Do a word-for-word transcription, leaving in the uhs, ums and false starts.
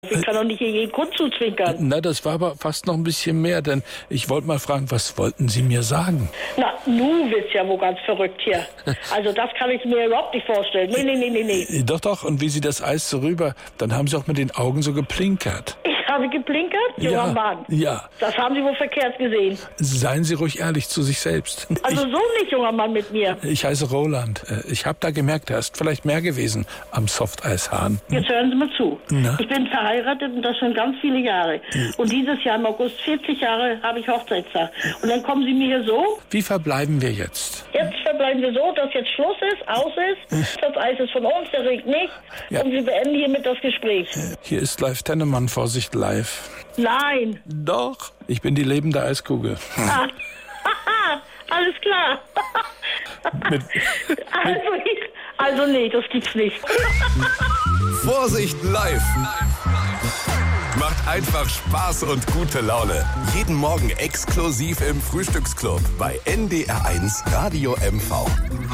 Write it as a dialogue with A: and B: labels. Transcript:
A: Ich kann doch nicht hier jeden Grund zuzwinkern.
B: Na, das war aber fast noch ein bisschen mehr, denn ich wollte mal fragen, was wollten Sie mir sagen?
A: Na, nu wird's ja wohl ganz verrückt hier. Also das kann ich mir überhaupt nicht vorstellen. Nee, nee, nee, nee, nee.
B: Doch, doch, und wie Sie das Eis so rüber, dann haben Sie auch mit den Augen so geplinkert.
A: Ich habe geplinkert? Junger
B: Ja,
A: Mann.
B: ja.
A: Das haben Sie wohl verkehrt gesehen.
B: Seien Sie ruhig ehrlich zu sich selbst.
A: Also so nicht, junger Mann, mit mir.
B: Ich, ich heiße Roland. Ich habe da gemerkt, da ist vielleicht mehr gewesen am Softeishahn.
A: Jetzt hören Sie mal zu.
B: Na?
A: Ich bin verheiratet und das schon ganz viele Jahre. Und dieses Jahr im August, vierzig Jahre, habe ich Hochzeitstag. Und dann kommen Sie mir hier so.
B: Wie verbleiben wir jetzt?
A: Jetzt verbleiben wir so, dass jetzt Schluss ist, aus ist. Das Eis ist von uns, der regt nicht.
B: Ja.
A: Und wir beenden hiermit das Gespräch.
B: Hier ist Live Tennemann, Vorsicht live.
A: Nein.
B: Doch, ich bin die lebende Eiskugel.
A: Ah. Alles klar.
B: Mit,
A: Also, ich, also nee, das gibt's nicht.
C: Vorsicht live. Macht einfach Spaß und gute Laune. Jeden Morgen exklusiv im Frühstücksclub bei N D R eins Radio M V.